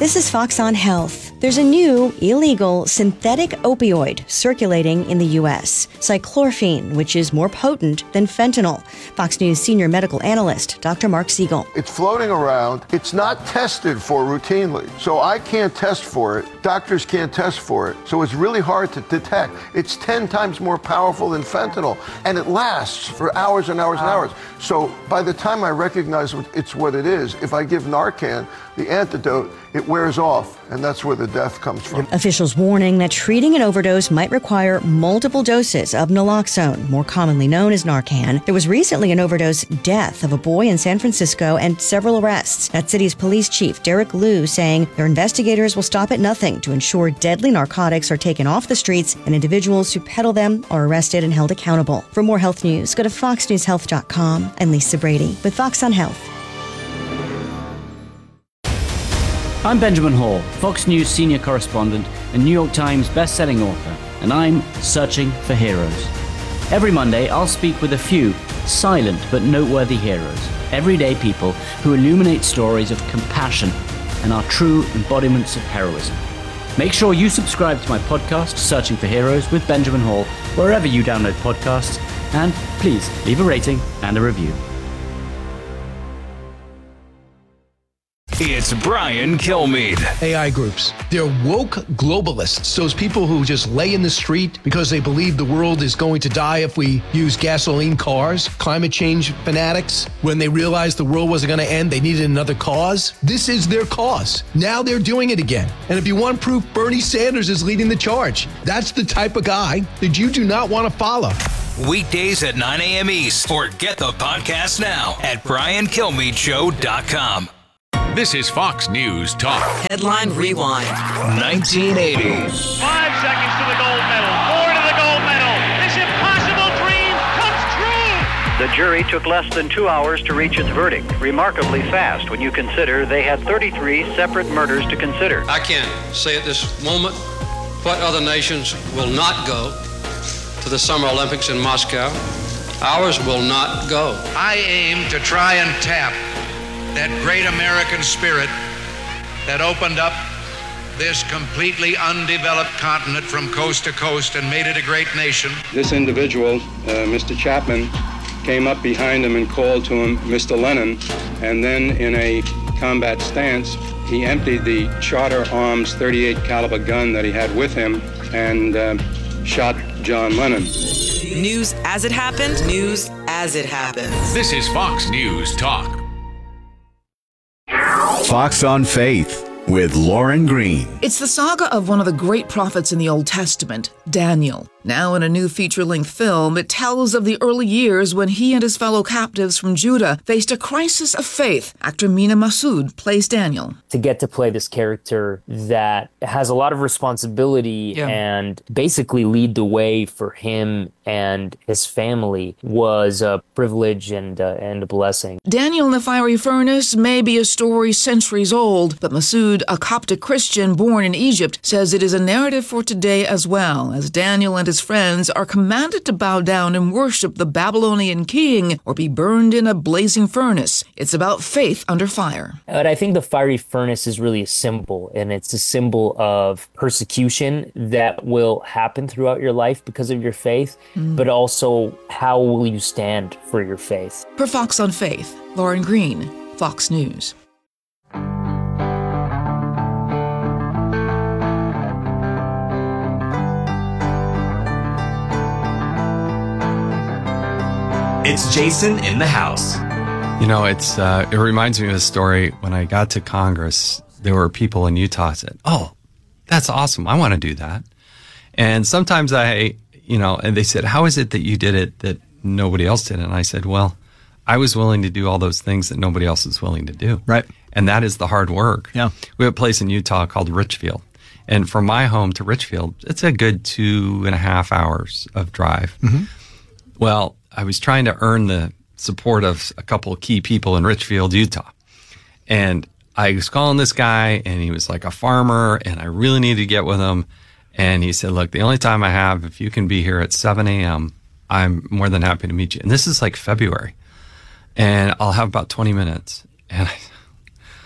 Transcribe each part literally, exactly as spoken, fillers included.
This is Fox on Health. There's a new, illegal, synthetic opioid circulating in the U S, cyclorphine, which is more potent than fentanyl. Fox News senior medical analyst, Doctor Mark Siegel. It's floating around. It's not tested for routinely. So I can't test for it. Doctors can't test for it. So it's really hard to detect. It's ten times more powerful than fentanyl, and it lasts for hours and hours and hours. So by the time I recognize it's what it is, if I give Narcan, the antidote, it wears off, and that's where the death comes from. Officials warning that treating an overdose might require multiple doses of naloxone, more commonly known as Narcan. There was recently an overdose death of a boy in San Francisco and several arrests. That city's police chief, Derek Liu, saying their investigators will stop at nothing to ensure deadly narcotics are taken off the streets and individuals who peddle them are arrested and held accountable. For more health news, go to fox news health dot com. I'm Lisa Brady with Fox on Health. I'm Benjamin Hall, Fox News senior correspondent and New York Times best-selling author, and I'm searching for heroes. Every Monday, I'll speak with a few silent but noteworthy heroes, everyday people who illuminate stories of compassion and are true embodiments of heroism. Make sure you subscribe to my podcast, Searching for Heroes with Benjamin Hall, wherever you download podcasts, and please leave a rating and a review. It's Brian Kilmeade. A I groups. They're woke globalists. Those people who just lay in the street because they believe the world is going to die if we use gasoline cars. Climate change fanatics. When they realized the world wasn't going to end, they needed another cause. This is their cause. Now they're doing it again. And if you want proof, Bernie Sanders is leading the charge. That's the type of guy that you do not want to follow. Weekdays at nine a.m. East, or get the podcast now at brian kilmeade show dot com. This is Fox News Talk. Headline Rewind. nineteen eighty. Five seconds to the gold medal. Four to the gold medal. This impossible dream comes true. The jury took less than two hours to reach its verdict. Remarkably fast when you consider they had thirty-three separate murders to consider. I can't say at this moment what other nations will not go to the Summer Olympics in Moscow. Ours will not go. I aim to try and tap that great American spirit that opened up this completely undeveloped continent from coast to coast and made it a great nation. This individual, uh, Mister Chapman, came up behind him and called to him, Mister Lennon, and then in a combat stance, he emptied the Charter Arms thirty-eight caliber gun that he had with him and uh, shot John Lennon. News as it happened, news as it happens. This is Fox News Talk. Fox on Faith with Lauren Green. It's the saga of one of the great prophets in the Old Testament, Daniel. Now in a new feature-length film, it tells of the early years when he and his fellow captives from Judah faced a crisis of faith. Actor Mina Massoud plays Daniel. To get to play this character that has a lot of responsibility yeah. and basically lead the way for him and his family was a privilege and, uh, and a blessing. Daniel in the Fiery Furnace may be a story centuries old, but Massoud, a Coptic Christian born in Egypt, says it is a narrative for today as well, as Daniel and his friends are commanded to bow down and worship the Babylonian king or be burned in a blazing furnace. It's about faith under fire. But I think the fiery furnace is really a symbol, and it's a symbol of persecution that will happen throughout your life because of your faith, mm. but also how will you stand for your faith. For Fox on Faith, Lauren Green, Fox News. It's Jason in the house. You know, it's uh, it reminds me of a story. When I got to Congress, there were people in Utah who said, "Oh, that's awesome. I want to do that." And sometimes I, you know, and they said, "How is it that you did it that nobody else did?" And I said, "Well, I was willing to do all those things that nobody else is willing to do." Right. And that is the hard work. Yeah. We have a place in Utah called Richfield. And from my home to Richfield, it's a good two and a half hours of drive. Mm-hmm. Well, I was trying to earn the support of a couple of key people in Richfield, Utah. And I was calling this guy, and he was like a farmer, and I really needed to get with him. And he said, "Look, the only time I have, if you can be here at seven a.m., I'm more than happy to meet you." And this is like February. And I'll have about twenty minutes. And I,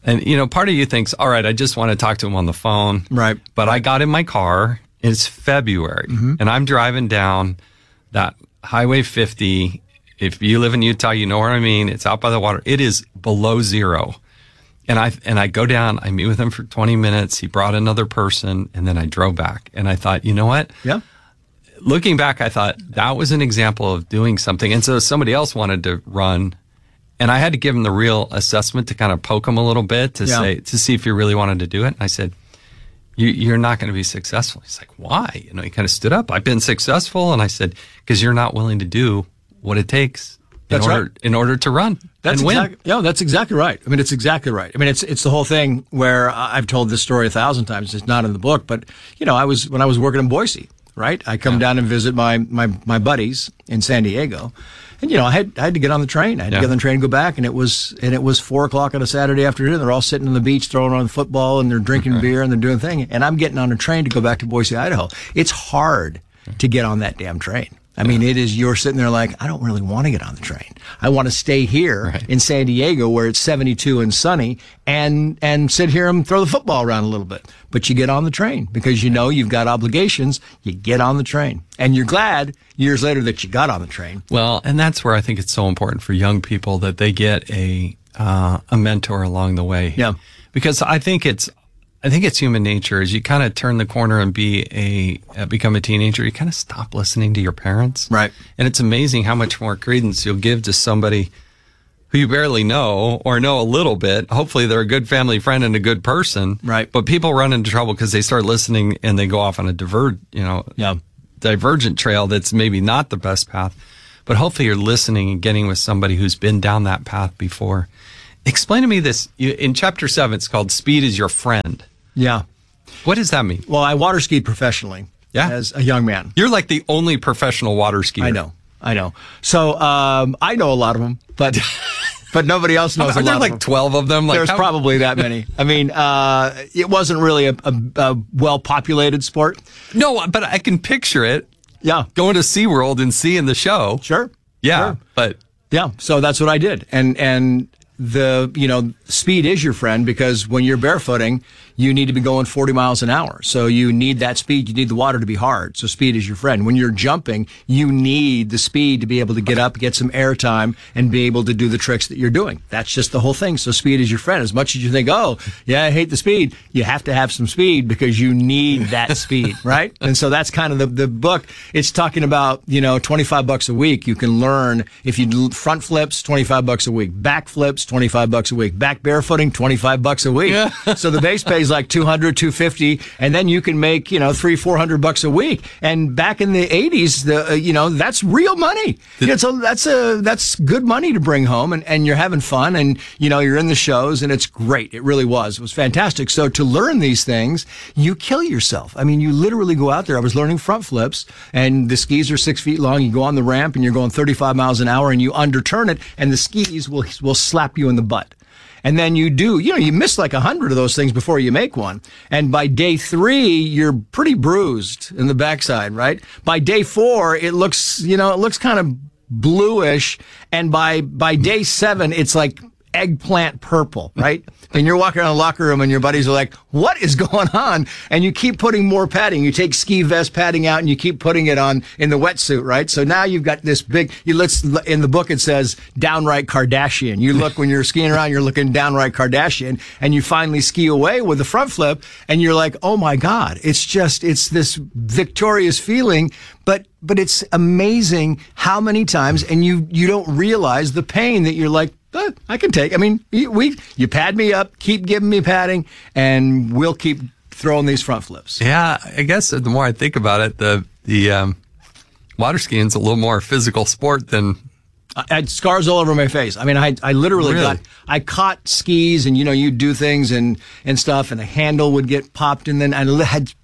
And, you know, part of you thinks, all right, I just want to talk to him on the phone. Right. But I got in my car. It's February. Mm-hmm. And I'm driving down that Highway fifty. If you live in Utah, you know what I mean. It's out by the water. It is below zero. And I and I go down, I meet with him for twenty minutes. He brought another person, and then I drove back. And I thought, you know what? Yeah. Looking back, I thought that was an example of doing something. And so somebody else wanted to run, and I had to give him the real assessment to kind of poke him a little bit to Yeah. say, to see if he really wanted to do it. And I said, you, you're not going to be successful. He's like, why? You know, he kind of stood up. I've been successful. And I said, because you're not willing to do what it takes in That's order, right. in order to run That's and win. exactly, yeah, that's exactly right. I mean, it's exactly right. I mean, it's it's the whole thing where I've told this story a thousand times. It's not in the book, but you know, I was when I was working in Boise, right? I come down and visit my my my buddies in San Diego, and you know, I had I had to get on the train. I had Yeah. to get on the train and go back, and it was and it was four o'clock on a Saturday afternoon. They're all sitting on the beach throwing on football, and they're drinking Okay. beer, and they're doing thing. And I'm getting on a train to go back to Boise, Idaho. It's hard to get on that damn train. I mean, it is, you're sitting there like, I don't really want to get on the train. I want to stay here Right. in San Diego where it's seventy-two and sunny and, and sit here and throw the football around a little bit. But you get on the train because you know you've got obligations. You get on the train and you're glad years later that you got on the train. Well, and that's where I think it's so important for young people that they get a, uh, a mentor along the way. Yeah. Because I think it's, I think it's human nature as you kind of turn the corner and be a, uh, become a teenager, you kind of stop listening to your parents. Right. And it's amazing how much more credence you'll give to somebody who you barely know or know a little bit. Hopefully they're a good family friend and a good person. Right. But people run into trouble because they start listening and they go off on a divert, you know, Yeah. divergent trail that's maybe not the best path. But hopefully you're listening and getting with somebody who's been down that path before. Explain to me this. You, in chapter seven, it's called Speed is Your Friend. Yeah. What does that mean? Well, I water skied professionally Yeah. as a young man. You're like the only professional water skier. I know. I know. So, um, I know a lot of them, but, but nobody else knows Are a there lot like of them. twelve of them? Like There's how- probably that many. I mean, uh, it wasn't really a, a, a well-populated sport. No, but I can picture it. Yeah. Going to SeaWorld and seeing the show. Sure. Yeah. Sure. But Yeah, so that's what I did. And and the, you know, speed is your friend because when you're barefooting, you need to be going forty miles an hour. So you need that speed. You need the water to be hard. So speed is your friend. When you're jumping, you need the speed to be able to get up, get some air time, and be able to do the tricks that you're doing. That's just the whole thing. So speed is your friend. As much as you think, oh, yeah, I hate the speed, you have to have some speed because you need that speed, right? And so that's kind of the, the book. It's talking about, you know, twenty-five bucks a week. You can learn if you do front flips, twenty-five bucks a week, back flips, twenty-five bucks a week, back barefooting, twenty-five bucks a week. Yeah. So the base pay is like two hundred, two fifty, and then you can make, you know, three, four hundred bucks a week. And back in the eighties, the, uh, you know, that's real money. You know, so that's a, that's good money to bring home and, and you're having fun and, you know, you're in the shows and it's great. It really was. It was fantastic. So to learn these things, you kill yourself. I mean, you literally go out there. I was learning front flips and the skis are six feet long. You go on the ramp and you're going thirty-five miles an hour and you underturn it and the skis will, will slap you in the butt. And then you do, you know, you miss like a hundred of those things before you make one. And by day three, you're pretty bruised in the backside, right? By day four, it looks, you know, it looks kind of bluish. And by, by day seven, it's like eggplant purple, right? And you're walking around the locker room and your buddies are like, what is going on? And you keep putting more padding. You take ski vest padding out and you keep putting it on in the wetsuit, right? So now you've got this big, you look, in the book it says downright Kardashian. You look when you're skiing around, you're looking downright Kardashian and you finally ski away with the front flip and you're like, oh my God, it's just, it's this victorious feeling. But, but it's amazing how many times, and you, you don't realize the pain that you're like, eh, I can take. I mean, we, you pad me up, keep giving me padding, and we'll keep throwing these front flips. yeah, I guess the more I think about it, the, the, um, water skiing's a little more physical sport than. I had scars all over my face. I mean, I I literally Really? got, I caught skis and, you know, you'd do things and, and stuff and the handle would get popped and then I had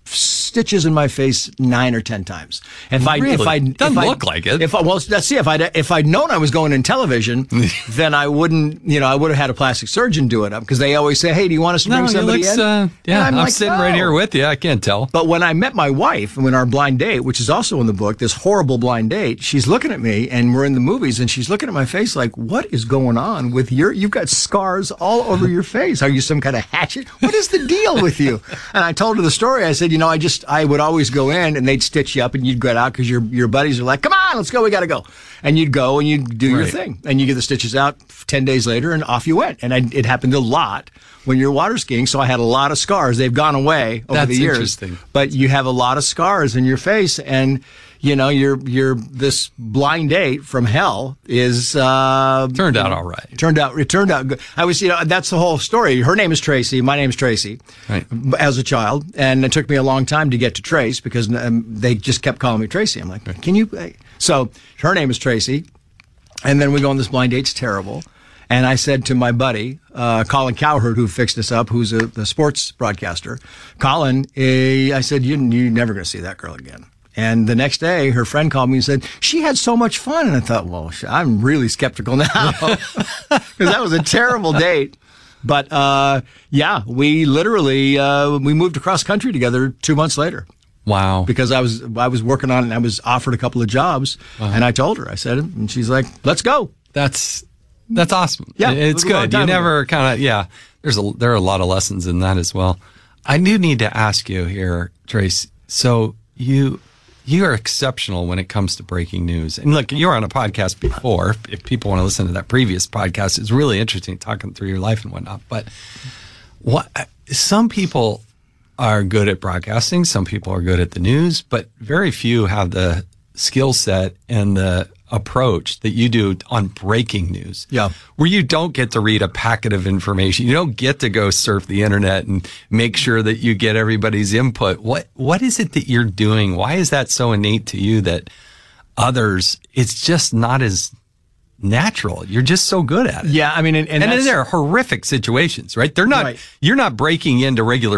stitches in my face nine or ten times. If I, Really? if I, Doesn't if look I, like it. If I, well, let's see. If I, if I'd known I was going in television, then I wouldn't. You know, I would have had a plastic surgeon do it up because they always say, "Hey, do you want us to bring No, he somebody looks, in?" uh, yeah, And I'm, I'm like, sitting "No." right here with you. I can't tell. But when I met my wife, when our blind date, which is also in the book, this horrible blind date, she's looking at me, and we're in the movies, and she's looking at my face like, "What is going on with your? You've got scars all over your face. Are you some kind of hatchet? What is the deal with you?" And I told her the story. I said, "You know, I just I would always go in, and they'd stitch you up, and you'd get out because your your buddies are like, 'Come on, let's go. We got to go.'" And you'd go and you'd do your Right. thing, and you get the stitches out ten days later, and off you went. And I, it happened a lot when you're water skiing, so I had a lot of scars. They've gone away over That's the years. interesting. But you have a lot of scars in your face, and you know you're you're this blind date from hell is uh, Turned out all right. Turned out it turned out good. I was you know that's the whole story. Her name is Tracy. My name's Tracy. Right. As a child, and it took me a long time to get to Trace because um, they just kept calling me Tracy. I'm like, can you? So her name is Tracy, and then we go on this blind date. It's terrible. And I said to my buddy, uh, Colin Cowherd, who fixed us up, who's a, the sports broadcaster, Colin, eh, I said, you, you're never going to see that girl again. And the next day, her friend called me and said, she had so much fun. And I thought, well, sh- I'm really skeptical now because that was a terrible date. But, uh, yeah, we literally, uh, we moved across country together two months later. Wow. Because I was, I was working on it and I was offered a couple of jobs. Wow. And I told her, I said, and she's like, let's go. That's that's awesome. Yeah, it's it was a long good. You time ago. never kind of yeah. There's a there are a lot of lessons in that as well. I do need to ask you here, Trace. So you you are exceptional when it comes to breaking news. And look, you were on a podcast before. If people want to listen to that previous podcast, it's really interesting talking through your life and whatnot. But what some people are good at broadcasting, some people are good at the news, but very few have the skill set and the approach that you do on breaking news. Yeah. Where you don't get to read a packet of information. You don't get to go surf the internet and make sure that you get everybody's input. What what is it that you're doing? Why is that so innate to you that others, it's just not as natural? You're just so good at it. Yeah, I mean, and, and, And, that's- they're horrific situations, right? They're not, Right. you're not breaking into regular